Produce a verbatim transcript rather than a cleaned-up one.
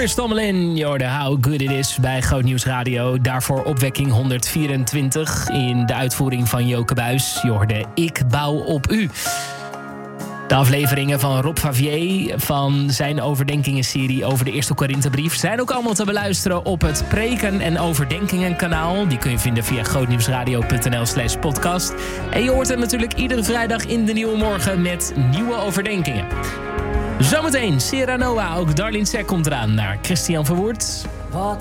Chris Tomlin, je hoorde How Good It Is bij Groot Nieuws Radio. Daarvoor opwekking honderdvierentwintig in de uitvoering van Joke Buijs. Je hoorde Ik bouw op u. De afleveringen van Rob Favier van zijn overdenkingenserie over de Eerste Korinthebrief zijn ook allemaal te beluisteren op het Preken en Overdenkingen kanaal. Die kun je vinden via grootnieuwsradio.nl slash podcast. En je hoort hem natuurlijk iedere vrijdag in de Nieuwe Morgen met nieuwe overdenkingen. Zometeen Sera Noah, ook Darlene Zek komt eraan naar Christian Verwoerd. Wat